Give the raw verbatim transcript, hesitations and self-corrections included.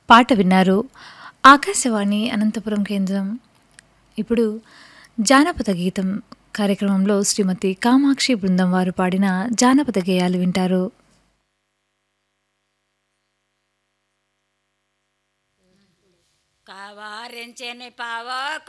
పాట విన్నారు. ఆకాశవాణి అనంతపురం కేంద్రం. ఇప్పుడు జానపద గీతం కార్యక్రమంలో శ్రీమతి కామాక్షి బృందం వారు పాడిన జానపద గేయాలు వింటారు. కావారెంచెని పావ